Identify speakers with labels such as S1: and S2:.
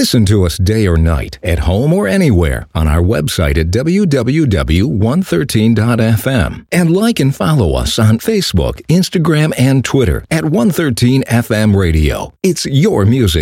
S1: Listen to us day or night, at home or anywhere, on our website at www.113.fm. And like and follow us on Facebook, Instagram, and Twitter at 113 FM Radio. It's your music.